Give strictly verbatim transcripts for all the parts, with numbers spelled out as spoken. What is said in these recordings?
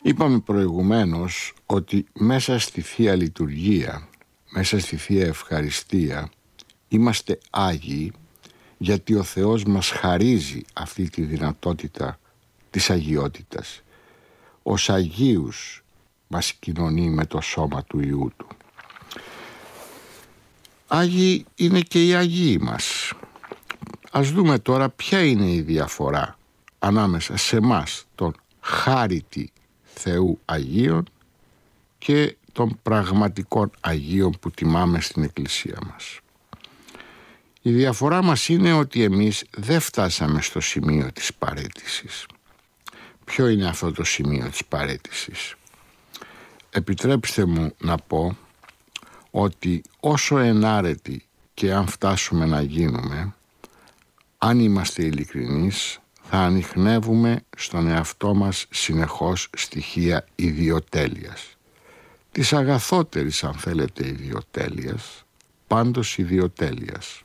Είπαμε προηγουμένως ότι μέσα στη Θεία Λειτουργία, μέσα στη Θεία Ευχαριστία είμαστε Άγιοι, γιατί ο Θεός μας χαρίζει αυτή τη δυνατότητα της αγιότητας. Ως Αγίους μας κοινωνεί με το σώμα του Υιού Του. Άγιοι είναι και οι Αγίοι μας. Ας δούμε τώρα ποια είναι η διαφορά ανάμεσα σε μας, τον χάριτη Θεού Αγίων, και των πραγματικών Αγίων που τιμάμε στην Εκκλησία μας. Η διαφορά μας είναι ότι εμείς δεν φτάσαμε στο σημείο της παραίτησης. Ποιο είναι αυτό το σημείο της παραίτησης? Επιτρέψτε μου να πω ότι όσο ενάρετοι και αν φτάσουμε να γίνουμε, αν είμαστε ειλικρινείς, θα ανιχνεύουμε στον εαυτό μας συνεχώς στοιχεία ιδιοτέλειας. Της αγαθότερης, αν θέλετε, ιδιοτέλειας, πάντως ιδιοτέλειας.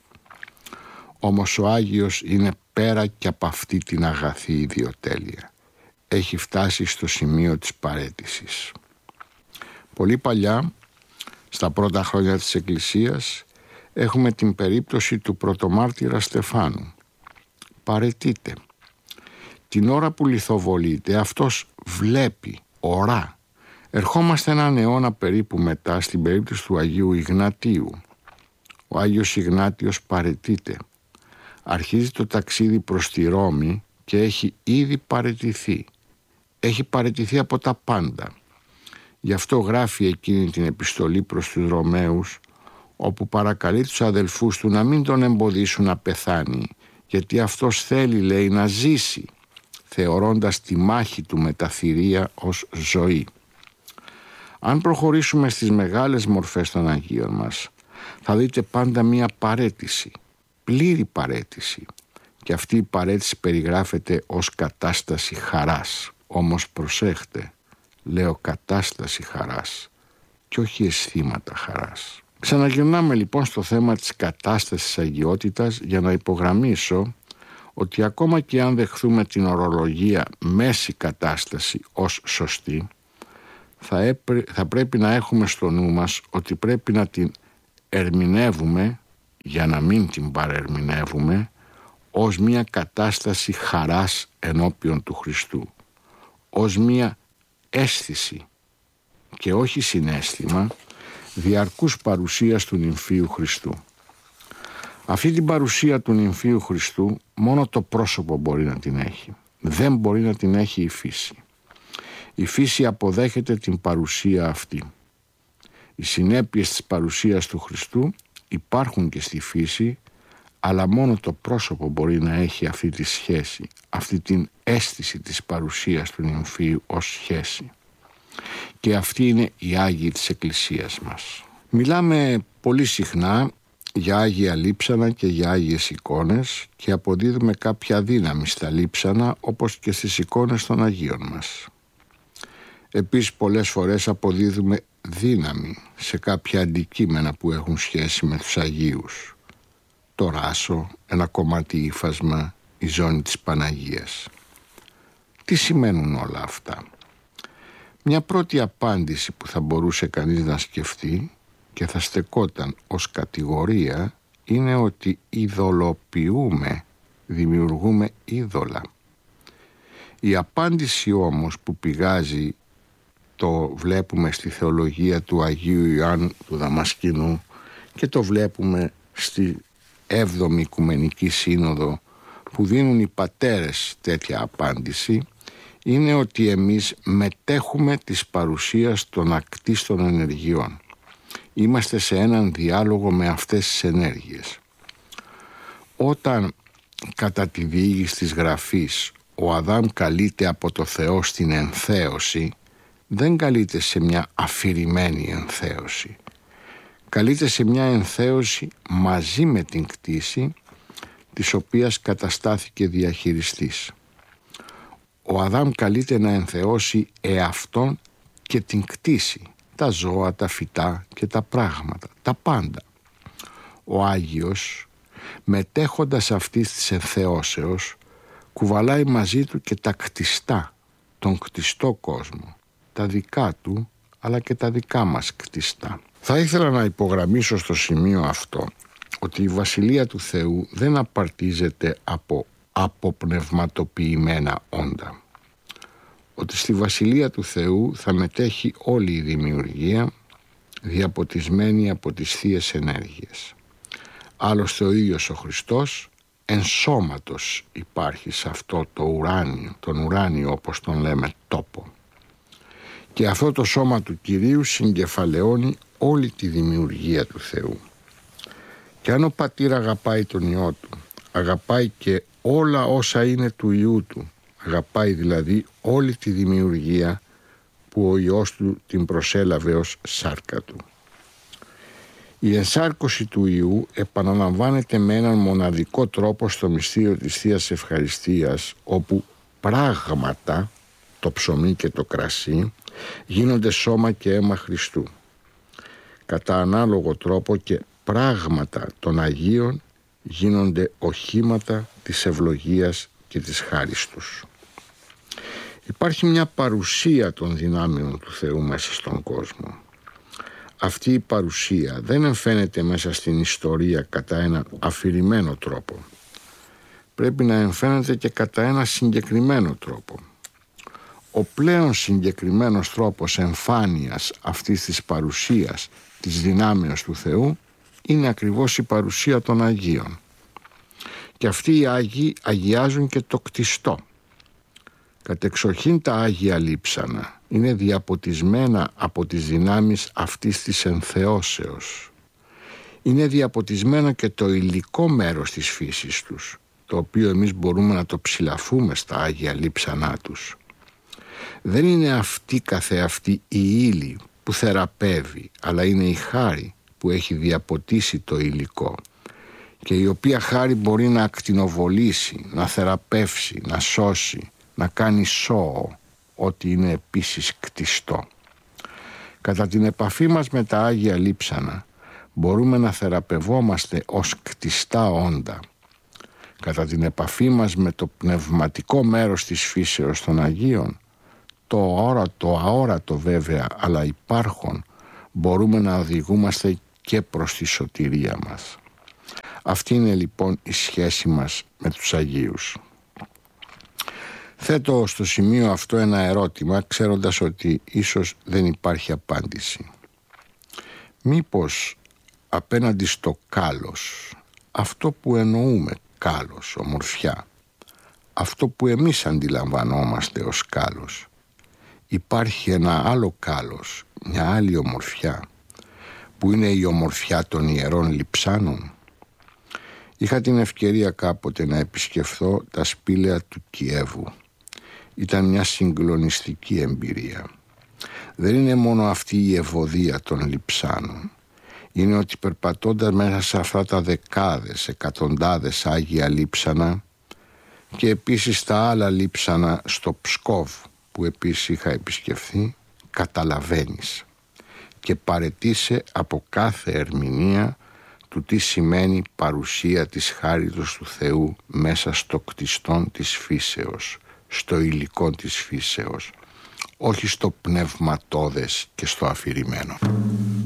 Όμως ο Άγιος είναι πέρα και από αυτή την αγαθή ιδιοτέλεια. Έχει φτάσει στο σημείο της παραίτησης. Πολύ παλιά, στα πρώτα χρόνια της Εκκλησίας, έχουμε την περίπτωση του πρωτομάρτυρα Στεφάνου. Παραιτείται. Την ώρα που λιθοβολείται, αυτός βλέπει, ορά. Ερχόμαστε έναν αιώνα περίπου μετά στην περίπτωση του Αγίου Ιγνατίου. Ο Άγιος Ιγνάτιος παραιτείται. Αρχίζει το ταξίδι προς τη Ρώμη και έχει ήδη παραιτηθεί. Έχει παραιτηθεί από τα πάντα. Γι' αυτό γράφει εκείνη την επιστολή προς τους Ρωμαίους, όπου παρακαλεί τους αδελφούς του να μην τον εμποδίσουν να πεθάνει, γιατί αυτός θέλει, λέει, να ζήσει, θεωρώντας τη μάχη του με τα θηρία ως ζωή. Αν προχωρήσουμε στις μεγάλες μορφές των Αγίων μας, θα δείτε πάντα μία παραίτηση, πλήρη παραίτηση, και αυτή η παραίτηση περιγράφεται ως κατάσταση χαράς. Όμως προσέχτε, λέω κατάσταση χαράς και όχι αισθήματα χαράς. Ξαναγυρνάμε λοιπόν στο θέμα της κατάστασης αγιότητας για να υπογραμμίσω ότι ακόμα και αν δεχθούμε την ορολογία μέση κατάσταση ως σωστή, θα, έπρε, θα πρέπει να έχουμε στο νου μας ότι πρέπει να την ερμηνεύουμε, για να μην την παρερμηνεύουμε, ως μια κατάσταση χαράς ενώπιον του Χριστού, ως μια αίσθηση και όχι συναίσθημα διαρκούς παρουσίας του νυμφίου Χριστού. Αυτή την παρουσία του νυμφίου Χριστού μόνο το πρόσωπο μπορεί να την έχει. Δεν μπορεί να την έχει η φύση. Η φύση αποδέχεται την παρουσία αυτή. Οι συνέπειες της παρουσίας του Χριστού υπάρχουν και στη φύση, αλλά μόνο το πρόσωπο μπορεί να έχει αυτή τη σχέση, αυτή την αίσθηση της παρουσίας του νυμφίου ως σχέση. Και αυτοί είναι οι Άγιοι της Εκκλησίας μας. Μιλάμε πολύ συχνά για Άγια Λείψανα και για Άγιες εικόνες και αποδίδουμε κάποια δύναμη στα λείψανα όπως και στις εικόνες των Αγίων μας. Επίσης πολλές φορές αποδίδουμε δύναμη σε κάποια αντικείμενα που έχουν σχέση με τους Αγίους. Το ράσο, ένα κομμάτι ύφασμα, η ζώνη της Παναγίας. Τι σημαίνουν όλα αυτά? Μια πρώτη απάντηση που θα μπορούσε κανείς να σκεφτεί και θα στεκόταν ως κατηγορία είναι ότι ειδωλοποιούμε, δημιουργούμε είδωλα. Η απάντηση όμως που πηγάζει, το βλέπουμε στη θεολογία του Αγίου Ιωάννου του Δαμασκηνού και το βλέπουμε στη έβδομη Οικουμενική Σύνοδο που δίνουν οι πατέρες τέτοια απάντηση, είναι ότι εμείς μετέχουμε της παρουσίας των ακτίστων ενεργειών. Είμαστε σε έναν διάλογο με αυτές τις ενέργειες. Όταν κατά τη διήγηση της Γραφής ο Αδάμ καλείται από το Θεό στην ενθέωση, δεν καλείται σε μια αφηρημένη ενθέωση. Καλείται σε μια ενθέωση μαζί με την κτήση, της οποίας καταστάθηκε διαχειριστής. Ο Αδάμ καλείται να ενθεώσει εαυτόν και την κτήση, τα ζώα, τα φυτά και τα πράγματα, τα πάντα. Ο Άγιος, μετέχοντας αυτής της ενθεώσεως, κουβαλάει μαζί του και τα κτιστά, τον κτιστό κόσμο, τα δικά του, αλλά και τα δικά μας κτιστά. Θα ήθελα να υπογραμμίσω στο σημείο αυτό ότι η Βασιλεία του Θεού δεν απαρτίζεται από αποπνευματοποιημένα όντα. Ότι στη Βασιλεία του Θεού θα μετέχει όλη η δημιουργία, διαποτισμένη από τις θείες ενέργειες. Άλλωστε ο ίδιος ο Χριστός εν σώματος υπάρχει σε αυτό το ουράνιο, τον ουράνιο όπως τον λέμε τόπο. Και αυτό το σώμα του Κυρίου συγκεφαλαιώνει όλη τη δημιουργία του Θεού. Και αν ο Πατήρ αγαπάει τον Υιό του, αγαπάει και όλα όσα είναι του Υιού του, αγαπάει δηλαδή όλη τη δημιουργία που ο Υιός του την προσέλαβε ως σάρκα του. Η ενσάρκωση του Υιού επαναλαμβάνεται με έναν μοναδικό τρόπο στο μυστήριο της Θείας Ευχαριστίας, όπου πράγματα, το ψωμί και το κρασί, γίνονται σώμα και αίμα Χριστού. Κατά ανάλογο τρόπο και πράγματα των Αγίων γίνονται οχήματα της ευλογίας και της χάρις τους. Υπάρχει μια παρουσία των δυνάμεων του Θεού μέσα στον κόσμο. Αυτή η παρουσία δεν εμφαίνεται μέσα στην ιστορία κατά έναν αφηρημένο τρόπο. Πρέπει να εμφαίνεται και κατά ένα συγκεκριμένο τρόπο. Ο πλέον συγκεκριμένος τρόπος εμφάνειας αυτής της παρουσίας της δυνάμεως του Θεού είναι ακριβώς η παρουσία των Αγίων. Και αυτοί οι Άγιοι αγιάζουν και το κτιστό. Κατεξοχήν τα Άγια λείψανα είναι διαποτισμένα από τις δυνάμεις αυτής της ενθεώσεως. Είναι διαποτισμένο και το υλικό μέρος της φύσης τους, το οποίο εμείς μπορούμε να το ψηλαφούμε στα Άγια λείψανά τους. Δεν είναι αυτή καθεαυτή η ύλη που θεραπεύει, αλλά είναι η χάρη που έχει διαποτίσει το υλικό και η οποία χάρη μπορεί να ακτινοβολήσει, να θεραπεύσει, να σώσει, να κάνει σώο, ό,τι είναι επίσης κτιστό. Κατά την επαφή μας με τα Άγια λείψανα μπορούμε να θεραπευόμαστε ως κτιστά όντα. Κατά την επαφή μας με το πνευματικό μέρος της φύσεως των Αγίων, το αόρατο, αόρατο βέβαια, αλλά υπάρχον, μπορούμε να οδηγούμαστε και προς τη σωτηρία μας. Αυτή είναι λοιπόν η σχέση μας με τους Αγίους. Θέτω στο σημείο αυτό ένα ερώτημα, ξέροντας ότι ίσως δεν υπάρχει απάντηση. Μήπως απέναντι στο κάλος, αυτό που εννοούμε κάλος, ομορφιά, αυτό που εμείς αντιλαμβανόμαστε ως κάλος, υπάρχει ένα άλλο κάλος, μια άλλη ομορφιά, που είναι η ομορφιά των Ιερών Λειψάνων? Είχα την ευκαιρία κάποτε να επισκεφθώ τα σπήλαια του Κιέβου. Ήταν μια συγκλονιστική εμπειρία. Δεν είναι μόνο αυτή η ευωδία των Λειψάνων. Είναι ότι περπατώντας μέσα σε αυτά τα δεκάδες, εκατοντάδες Άγια Λείψανα και επίσης τα άλλα Λείψανα στο Ψκόβ που επίσης είχα επισκεφθεί, καταλαβαίνεις και παραιτείσαι από κάθε ερμηνεία του τι σημαίνει παρουσία της χάριτος του Θεού μέσα στο κτιστόν της φύσεως, στο υλικό της φύσεως, όχι στο πνευματώδες και στο αφηρημένο.